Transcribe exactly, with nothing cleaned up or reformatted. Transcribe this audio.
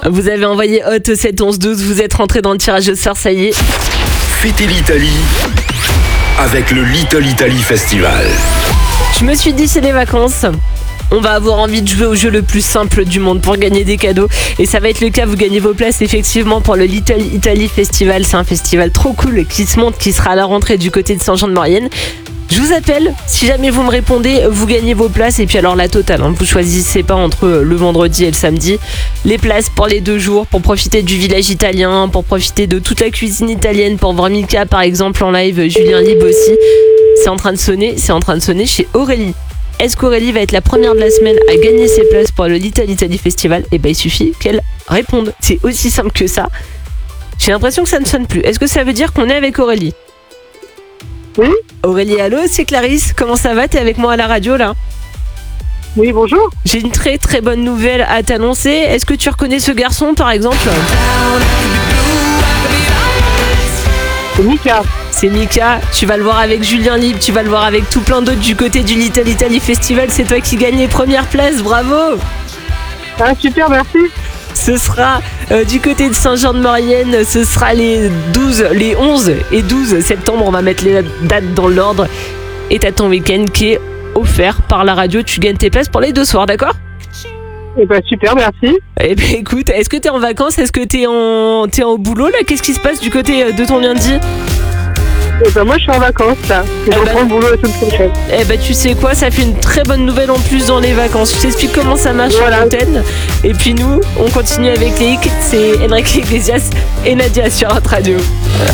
Vous avez envoyé hot au sept onze douze, vous êtes rentré dans le tirage au sort, ça y est. Fêtez l'Italie avec le Little Italy Festival. Je me suis dit, c'est les vacances. On va avoir envie de jouer au jeu le plus simple du monde pour gagner des cadeaux. Et ça va être le cas, vous gagnez vos places effectivement pour le Little Italy Festival. C'est un festival trop cool qui se monte, qui sera à la rentrée du côté de Saint-Jean-de-Maurienne. Je vous appelle, si jamais vous me répondez, vous gagnez vos places. Et puis alors la totale, hein, vous choisissez pas entre le vendredi et le samedi. Les places pour les deux jours, pour profiter du village italien, pour profiter de toute la cuisine italienne, pour voir Mika par exemple en live, Julien Lib aussi. C'est en train de sonner, c'est en train de sonner chez Aurélie. Est-ce qu'Aurélie va être la première de la semaine à gagner ses places pour le Little Italy Festival? Et ben il suffit qu'elle réponde. C'est aussi simple que ça. J'ai l'impression que ça ne sonne plus. Est-ce que ça veut dire qu'on est avec Aurélie? Oui. Aurélie, allô, c'est Clarisse. Comment ça va? T'es avec moi à la radio là? Oui, bonjour. J'ai une très très bonne nouvelle à t'annoncer. Est-ce que tu reconnais ce garçon par exemple? C'est Mika. C'est Mika, tu vas le voir avec Julien Lib, tu vas le voir avec tout plein d'autres du côté du Little Italy Festival. C'est toi qui gagne les premières places, bravo! Ah, super, merci. Ce sera euh, du côté de Saint-Jean-de-Maurienne, ce sera les douze, les onze et douze septembre, on va mettre les dates dans l'ordre. Et t'as ton week-end qui est offert par la radio, tu gagnes tes places pour les deux soirs, d'accord? Eh ben super, merci. Eh ben écoute, est-ce que t'es en vacances? Est-ce que t'es en, t'es en boulot là? Qu'est-ce qui se passe du côté de ton lundi? Eh ben moi je suis en vacances là. Et je Eh reprends ben- le boulot la semaine prochaine. Eh ben tu sais quoi, ça fait une très bonne nouvelle en plus dans les vacances. Je t'explique comment ça marche Voilà. sur l'antenne. Et puis nous, on continue avec les hits. C'est Enrique Iglesias et Nadia sur notre radio.